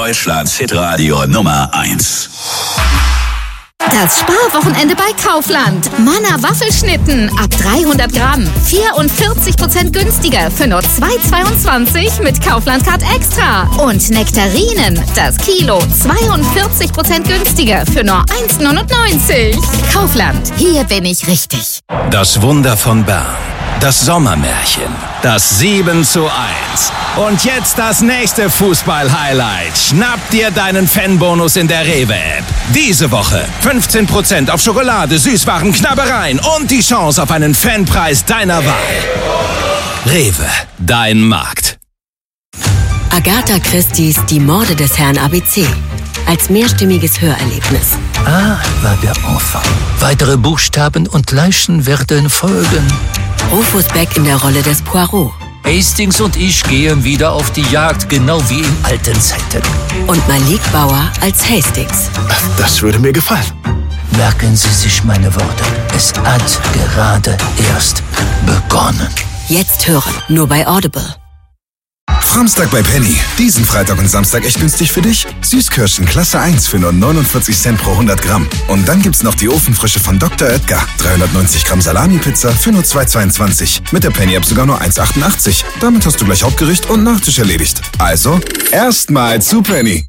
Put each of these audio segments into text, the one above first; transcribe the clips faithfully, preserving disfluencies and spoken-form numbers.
Deutschlands Hitradio Nummer eins. Das Sparwochenende bei Kaufland. Manna Waffelschnitten ab dreihundert Gramm. vierundvierzig Prozent günstiger für nur zwei Euro zweiundzwanzig mit Kaufland Card Extra. Und Nektarinen, das Kilo, zweiundvierzig Prozent günstiger für nur eins Euro neunundneunzig. Kaufland, hier bin ich richtig. Das Wunder von Bern. Das Sommermärchen. Das sieben zu eins. Und jetzt das nächste Fußball-Highlight. Schnapp dir deinen Fanbonus in der Rewe-App. Diese Woche fünfzehn Prozent auf Schokolade, Süßwaren, Knabbereien und die Chance auf einen Fanpreis deiner Wahl. Rewe, dein Markt. Agatha Christie's Die Morde des Herrn A B C. Als mehrstimmiges Hörerlebnis. A war der Anfang. Weitere Buchstaben und Leichen werden folgen. Rufus Beck in der Rolle des Poirot. Hastings und ich gehen wieder auf die Jagd, genau wie in alten Zeiten. Und Malik Bauer als Hastings. Das würde mir gefallen. Merken Sie sich meine Worte. Es hat gerade erst begonnen. Jetzt hören, nur bei Audible. Samstag bei Penny. Diesen Freitag und Samstag echt günstig für dich. Süßkirschen Klasse eins für nur neunundvierzig Cent pro hundert Gramm. Und dann gibt's noch die Ofenfrische von Doktor Oetker. dreihundertneunzig Gramm Salami-Pizza für nur zwei Euro zweiundzwanzig. Mit der Penny-App sogar nur eins Euro achtundachtzig. Damit hast du gleich Hauptgericht und Nachtisch erledigt. Also, erstmal zu Penny.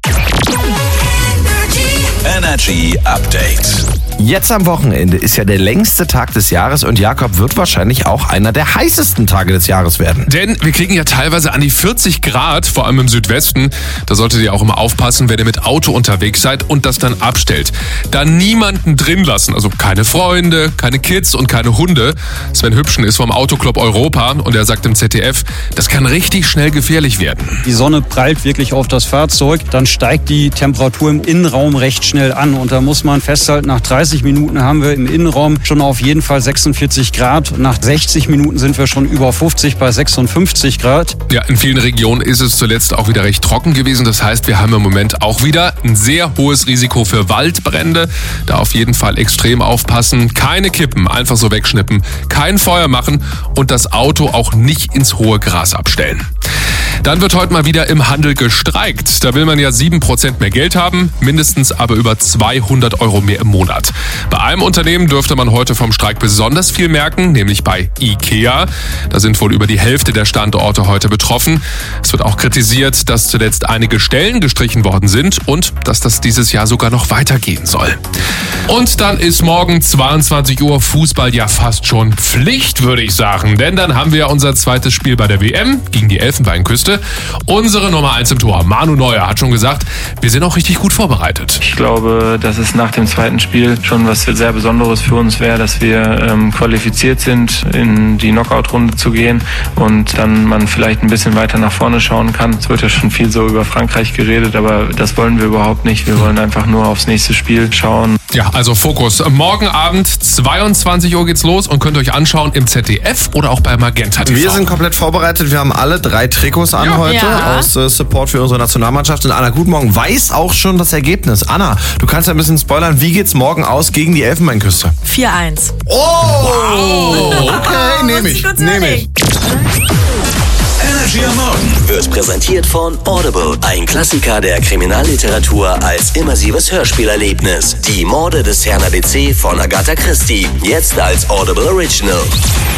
Energy Update. Jetzt am Wochenende ist ja der längste Tag des Jahres und Jakob wird wahrscheinlich auch einer der heißesten Tage des Jahres werden. Denn wir kriegen ja teilweise an die vierzig Grad, vor allem im Südwesten. Da solltet ihr auch immer aufpassen, wenn ihr mit Auto unterwegs seid und das dann abstellt. Da niemanden drin lassen, also keine Freunde, keine Kids und keine Hunde. Sven Hübschen ist vom Autoclub Europa und er sagt im Z D F, das kann richtig schnell gefährlich werden. Die Sonne prallt wirklich auf das Fahrzeug, dann steigt die Temperatur im Innenraum recht schnell an und da muss man festhalten, nach dreißig Minuten haben wir im Innenraum schon auf jeden Fall sechsundvierzig Grad. Nach sechzig Minuten sind wir schon über fünfzig bei sechsundfünfzig Grad. Ja, in vielen Regionen ist es zuletzt auch wieder recht trocken gewesen. Das heißt, wir haben im Moment auch wieder ein sehr hohes Risiko für Waldbrände. Da auf jeden Fall extrem aufpassen. Keine Kippen, einfach so wegschnippen. Kein Feuer machen und das Auto auch nicht ins hohe Gras abstellen. Dann wird heute mal wieder im Handel gestreikt. Da will man ja sieben Prozent mehr Geld haben, mindestens aber über zweihundert Euro mehr im Monat. Bei einem Unternehmen dürfte man heute vom Streik besonders viel merken, nämlich bei IKEA. Da sind wohl über die Hälfte der Standorte heute betroffen. Es wird auch kritisiert, dass zuletzt einige Stellen gestrichen worden sind und dass das dieses Jahr sogar noch weitergehen soll. Und dann ist morgen zweiundzwanzig Uhr Fußball ja fast schon Pflicht, würde ich sagen. Denn dann haben wir unser zweites Spiel bei der W M gegen die Elfenbeinküste. Unsere Nummer eins im Tor, Manu Neuer, hat schon gesagt, wir sind auch richtig gut vorbereitet. Ich glaube, dass es nach dem zweiten Spiel schon was sehr Besonderes für uns wäre, dass wir ähm, qualifiziert sind, in die Knockout-Runde zu gehen und dann man vielleicht ein bisschen weiter nach vorne schauen kann. Es wird ja schon viel so über Frankreich geredet, aber das wollen wir überhaupt nicht. Wir wollen einfach nur aufs nächste Spiel schauen. Ja, also Fokus. Morgen Abend zweiundzwanzig Uhr geht's los und könnt euch anschauen im Z D F oder auch bei Magenta T V. Wir sind komplett vorbereitet. Wir haben alle drei Trikots an ja. heute ja. aus äh, Support für unsere Nationalmannschaft. Und Anna Guten Morgen weiß auch schon das Ergebnis. Anna, du kannst ja ein bisschen spoilern. Wie geht's morgen aus gegen die Elfenbeinküste? vier eins. Oh! Wow. Okay, nehme ich. Nehme ich. Energy am Morgen wird präsentiert von Audible. Ein Klassiker der Kriminalliteratur als immersives Hörspielerlebnis. Die Morde des Herrn A B C von Agatha Christie. Jetzt als Audible Original.